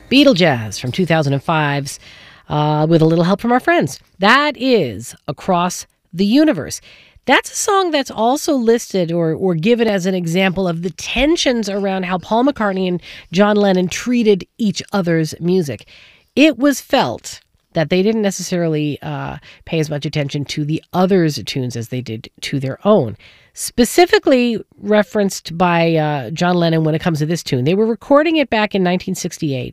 Beatle Jazz from 2005's with a little help from our friends. That is Across the Universe. That's a song that's also listed or given as an example of the tensions around how Paul McCartney and John Lennon treated each other's music. It was felt that they didn't necessarily pay as much attention to the others' tunes as they did to their own. Specifically referenced by John Lennon when it comes to this tune. They were recording it back in 1968.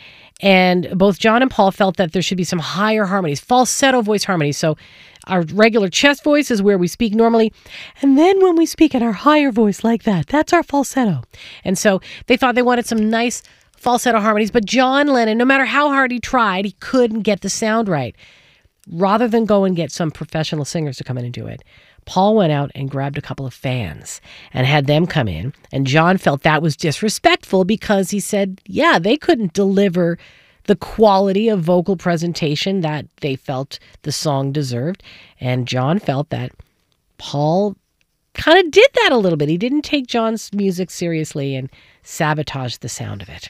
And both John and Paul felt that there should be some higher harmonies, falsetto voice harmonies. So our regular chest voice is where we speak normally. And then when we speak in our higher voice like that, that's our falsetto. And so they thought they wanted some nice falsetto harmonies. But John Lennon, no matter how hard he tried, he couldn't get the sound right. Rather than go and get some professional singers to come in and do it, Paul went out and grabbed a couple of fans and had them come in. And John felt that was disrespectful because he said, yeah, they couldn't deliver the quality of vocal presentation that they felt the song deserved. And John felt that Paul kind of did that a little bit. He didn't take John's music seriously and sabotaged the sound of it.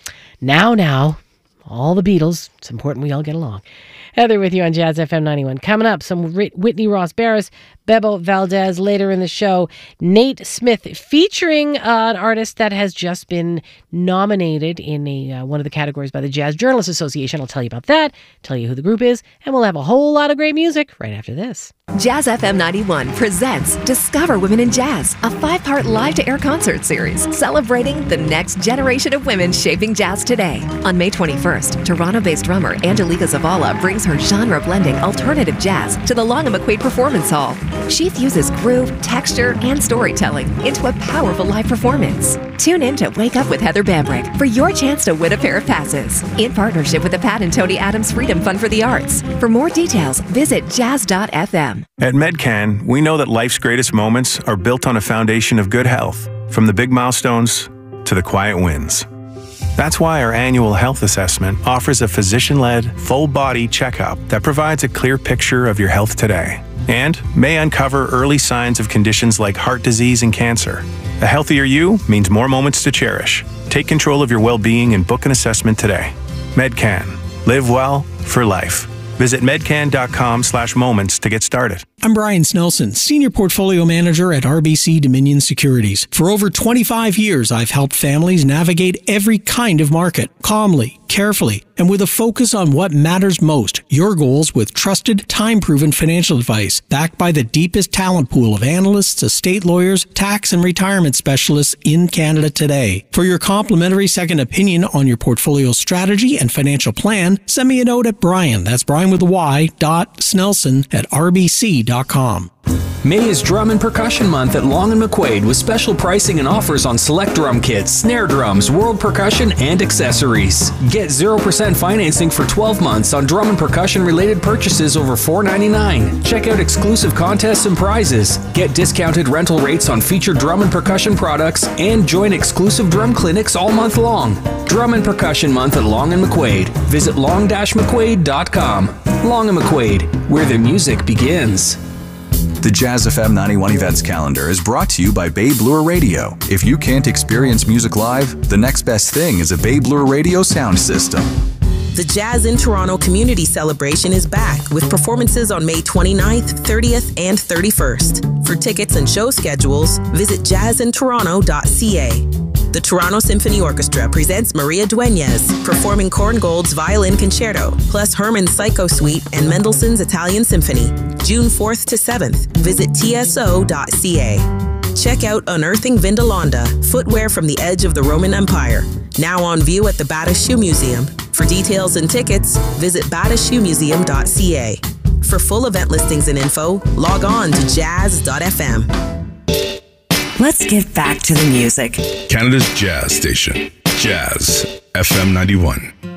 Now, all the Beatles, it's important we all get along. Heather with you on Jazz FM 91. Coming up, some Whitney Ross Barris, Bebo Valdez later in the show. Nate Smith featuring an artist that has just been nominated in one of the categories by the Jazz Journalists Association. I'll tell you about that, tell you who the group is, and we'll have a whole lot of great music right after this. Jazz FM 91 presents Discover Women in Jazz, a 5-part live-to-air concert series celebrating the next generation of women shaping jazz today. On May 21st, Toronto-based drummer Angelica Zavala brings her genre-blending alternative jazz to the Long & McQuaid Performance Hall. She fuses groove, texture, and storytelling into a powerful live performance. Tune in to Wake Up with Heather Bambrick for your chance to win a pair of passes in partnership with the Pat and Tony Adams Freedom Fund for the Arts. For more details, visit jazz.fm. At Medcan, we know that life's greatest moments are built on a foundation of good health, from the big milestones to the quiet wins. That's why our annual health assessment offers a physician-led, full-body checkup that provides a clear picture of your health today and may uncover early signs of conditions like heart disease and cancer. A healthier you means more moments to cherish. Take control of your well-being and book an assessment today. Medcan. Live well for life. Visit medcan.com/moments to get started. I'm Brian Snelson, Senior Portfolio Manager at RBC Dominion Securities. For over 25 years, I've helped families navigate every kind of market, calmly, carefully, and with a focus on what matters most, your goals with trusted, time-proven financial advice, backed by the deepest talent pool of analysts, estate lawyers, tax and retirement specialists in Canada today. For your complimentary second opinion on your portfolio strategy and financial plan, send me a note at Brian, that's Brian with a Y, .snelson@rbc.com. May is Drum and Percussion Month at Long & McQuaid with special pricing and offers on select drum kits, snare drums, world percussion, and accessories. Get 0% financing for 12 months on drum and percussion related purchases over $4.99. Check out exclusive contests and prizes. Get discounted rental rates on featured drum and percussion products and join exclusive drum clinics all month long. Drum and Percussion Month at Long & McQuaid. Visit long-mcquaid.com. Long & McQuaid, where the music begins. The Jazz FM 91 events calendar is brought to you by Babe Lure Radio. If you can't experience music live, the next best thing is a Babe Lure Radio sound system. The Jazz in Toronto Community Celebration is back with performances on May 29th, 30th, and 31st. For tickets and show schedules, visit jazzintoronto.ca. The Toronto Symphony Orchestra presents Maria Dueñas performing Korngold's Violin Concerto, plus Hermann's Psycho Suite and Mendelssohn's Italian Symphony. June 4th to 7th. Visit tso.ca. Check out Unearthing Vindolanda, footwear from the edge of the Roman Empire. Now on view at the Badish Shoe Museum. For details and tickets, visit badishshoemuseum.ca. For full event listings and info, log on to jazz.fm. Let's get back to the music. Canada's Jazz Station, Jazz FM 91.